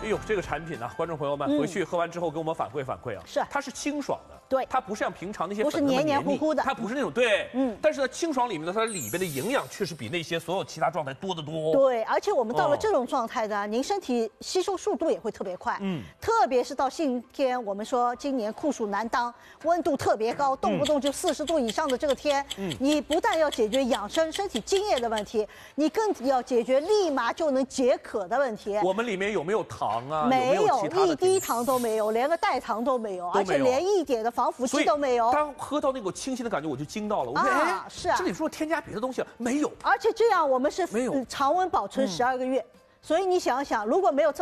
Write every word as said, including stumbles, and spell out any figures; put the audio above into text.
哎呦，这个产品呢、啊，观众朋友们、嗯、回去喝完之后给我们反馈反馈啊。 是， 它是清爽的， 对， 它不是像平常那些不是黏黏糊糊的， 它不是那种对， 嗯。 但是呢，清爽里面呢，它里边的营养却是比那些所有其他状态多得多。 对，而且我们到了这种状态呢，哦、您身体吸收速度也会特别快。嗯，特别是到夏天，我们说今年酷暑难当，温度特别高，动不动就四十度以上的这个天，嗯，你不但要解决养生、身体津液的问题，你更要解决立马就能解渴的问题。 我们里面有没有糖啊？ 没有， 有没有一滴糖都没有，连个代糖都没有，而且连一点的防腐剂都没有。 当喝到那个清新的感觉，我就惊到了。我说， 啊， 哎， 是啊， 这里说添加别的东西了没有？ 而且这样我们是没有常温保存十二个月，所以你想想，如果没有这么